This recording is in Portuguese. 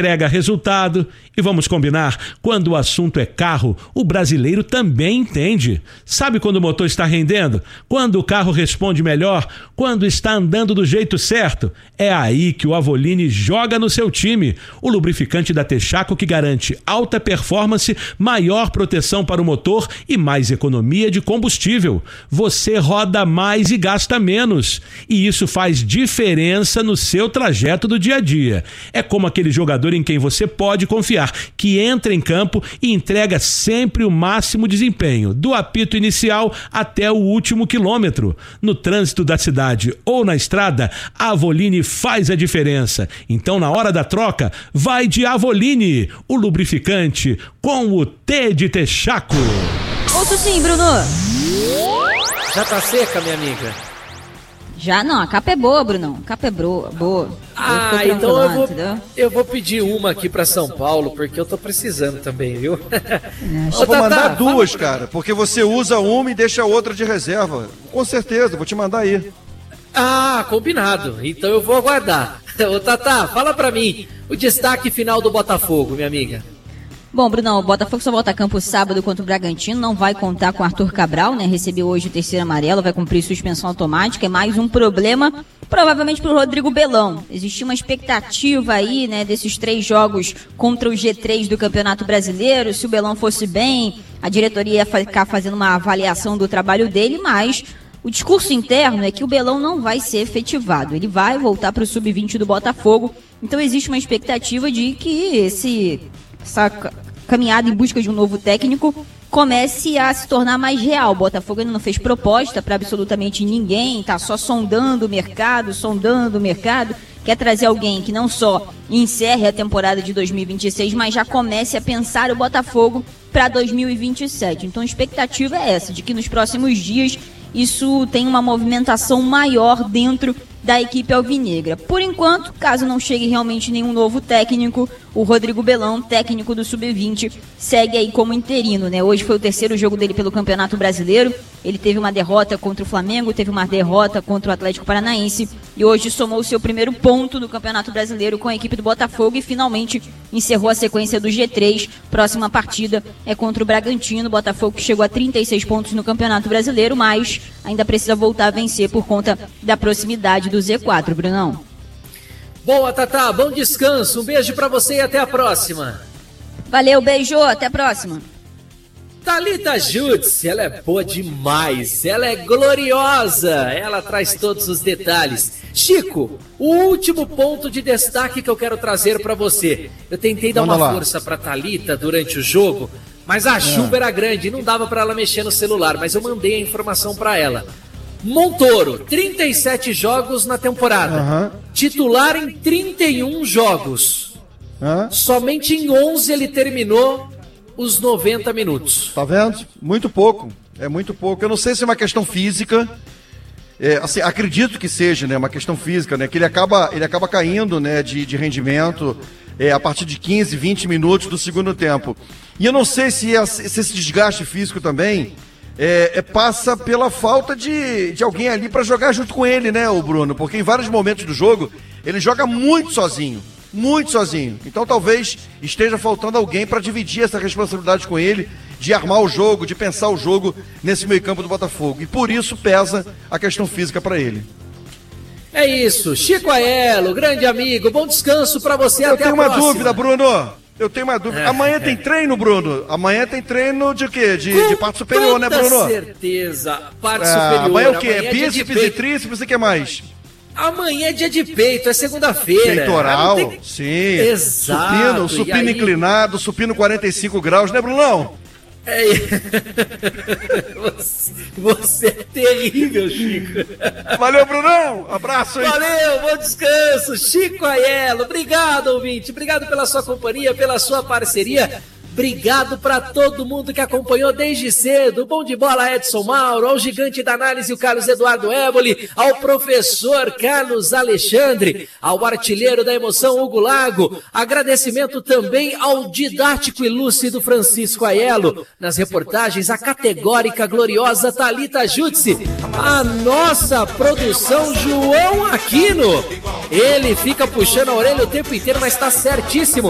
entrega resultado. E vamos combinar, quando o assunto é carro, o brasileiro também entende. Sabe quando o motor está rendendo? Quando o carro responde melhor? Quando está andando do jeito certo? É aí que o Avoline joga no seu time. O lubrificante da Texaco que garante alta performance, maior proteção para o motor e mais economia de combustível. Você roda mais e gasta menos. E isso faz diferença no seu trajeto do dia a dia. É como aquele jogador em quem você pode confiar, que entra em campo e entrega sempre o máximo desempenho, do apito inicial até o último quilômetro. No trânsito da cidade ou na estrada, a Avoline faz a diferença. Então, na hora da troca, vai de Avoline, o lubrificante com o T de Texaco. Ouço sim, Bruno. Já tá seca, minha amiga? Já não, a capa é boa, Brunão. A capa é boa. Então eu vou pedir uma aqui pra São Paulo, porque eu tô precisando também, viu? Eu vou mandar duas, cara, porque você usa uma e deixa a outra de reserva. Com certeza, vou te mandar aí. Combinado. Então eu vou aguardar. Ô, Tatá, fala pra mim o destaque final do Botafogo, minha amiga. Bom, Brunão, o Botafogo só volta a campo sábado contra o Bragantino, não vai contar com o Arthur Cabral, né? Recebeu hoje o terceiro amarelo, vai cumprir suspensão automática, é mais um problema, provavelmente pro Rodrigo Belão. Existia uma expectativa aí, né, desses 3 jogos contra o G3 do Campeonato Brasileiro, se o Belão fosse bem, a diretoria ia ficar fazendo uma avaliação do trabalho dele, mas o discurso interno é que o Belão não vai ser efetivado, ele vai voltar pro Sub-20 do Botafogo, então existe uma expectativa de que essa caminhada em busca de um novo técnico comece a se tornar mais real. O Botafogo ainda não fez proposta para absolutamente ninguém, tá só sondando o mercado, quer trazer alguém que não só encerre a temporada de 2026, mas já comece a pensar o Botafogo para 2027. Então a expectativa é essa, de que nos próximos dias isso tenha uma movimentação maior dentro da equipe alvinegra. Por enquanto, caso não chegue realmente nenhum novo técnico, o Rodrigo Belão, técnico do Sub-20, segue aí como interino, né? Hoje foi o terceiro jogo dele pelo Campeonato Brasileiro, ele teve uma derrota contra o Flamengo, teve uma derrota contra o Atlético Paranaense e hoje somou o seu primeiro ponto no Campeonato Brasileiro com a equipe do Botafogo e finalmente encerrou a sequência do G3. Próxima partida é contra o Bragantino, o Botafogo que chegou a 36 pontos no Campeonato Brasileiro, mas ainda precisa voltar a vencer por conta da proximidade do Z4, Brunão. Boa, Tatá, bom descanso, um beijo pra você e até a próxima. Valeu, beijo, até a próxima. Thalita Jutz, ela é boa demais, ela é gloriosa, ela traz todos os detalhes. Chico, o último ponto de destaque que eu quero trazer pra você. Eu tentei dar uma força pra Thalita durante o jogo, mas a chuva era grande e não dava pra ela mexer no celular, mas eu mandei a informação pra ela. Montoro, 37 jogos na temporada, titular em 31 jogos, somente em 11 ele terminou os 90 minutos. Tá vendo? Muito pouco, é muito pouco. Eu não sei se é uma questão física, assim, acredito que seja, né, uma questão física, né, que ele acaba caindo, né, de rendimento a partir de 15, 20 minutos do segundo tempo. E eu não sei se esse desgaste físico também passa pela falta de alguém ali para jogar junto com ele, né, o Bruno? Porque em vários momentos do jogo ele joga muito sozinho. Então talvez esteja faltando alguém para dividir essa responsabilidade com ele, de armar o jogo, de pensar o jogo nesse meio-campo do Botafogo. E por isso pesa a questão física para ele. É isso, Chico Aiello, grande amigo, bom descanso para você, até a próxima. Eu tenho uma dúvida, Bruno. Eu tenho uma dúvida. Amanhã tem treino, Bruno? Amanhã tem treino de quê? De parte superior, né, Bruno? Com certeza, parte superior. Amanhã é o quê? É bíceps e tríceps e o que mais? Amanhã é dia de peito, é segunda-feira. Peitoral, sim. Exato. Supino inclinado, supino 45 graus, né, Brunão? Você é terrível, Chico. Valeu, Brunão. Abraço aí. Valeu, bom descanso. Chico Aiello, obrigado, ouvinte. Obrigado pela sua companhia, pela sua parceria. Obrigado para todo mundo que acompanhou desde cedo. Bom de bola, Edson Mauro, ao gigante da análise, o Carlos Eduardo Éboli, ao professor Carlos Alexandre, ao artilheiro da emoção, Hugo Lago. Agradecimento também ao didático e lúcido Francisco Aiello. Nas reportagens, a categórica, gloriosa Thalita Jutz. A nossa produção, João Aquino. Ele fica puxando a orelha o tempo inteiro, mas está certíssimo.